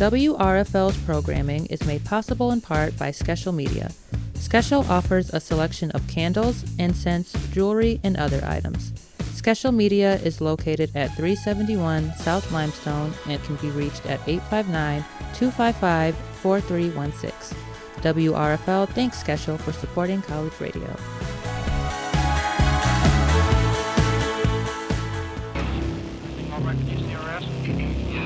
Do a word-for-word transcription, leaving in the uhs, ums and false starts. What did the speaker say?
W R F L's programming is made possible in part by Skeshel Media. Skeshel offers a selection of candles, incense, jewelry, and other items. Skeshel Media is located at three seventy-one South Limestone and can be reached at eight five nine, two five five, four three one six. W R F L thanks Skeshel for supporting college radio.